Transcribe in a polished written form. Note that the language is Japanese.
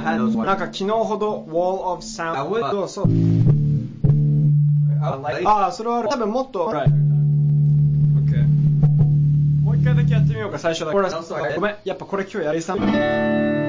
なんか昨日ほど Wall of Sound そうそれは多分もっともう一回だけやってみようか最初だけごめんやっぱこれ今日やりさん